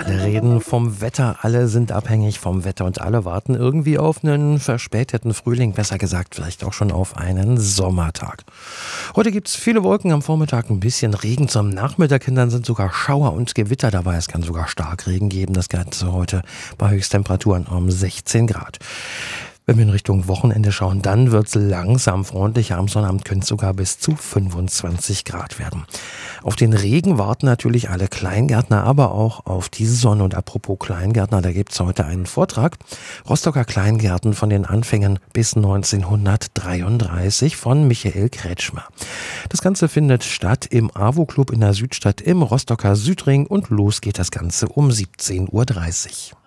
Alle reden vom Wetter, alle sind abhängig vom Wetter und alle warten irgendwie auf einen verspäteten Frühling, besser gesagt vielleicht auch schon auf einen Sommertag. Heute gibt es viele Wolken, am Vormittag ein bisschen Regen, zum Nachmittag hin dann sind sogar Schauer und Gewitter dabei. Es kann sogar Starkregen geben, das Ganze heute bei Höchsttemperaturen um 16 Grad. Wenn wir in Richtung Wochenende schauen, dann wird es langsam freundlicher. Am Sonnabend können es sogar bis zu 25 Grad werden. Auf den Regen warten natürlich alle Kleingärtner, aber auch auf die Sonne. Und apropos Kleingärtner, da gibt es heute einen Vortrag. Rostocker Kleingärten von den Anfängen bis 1933 von Michael Kretschmer. Das Ganze findet statt im AWO-Club in der Südstadt im Rostocker Südring und los geht das Ganze um 17:30 Uhr.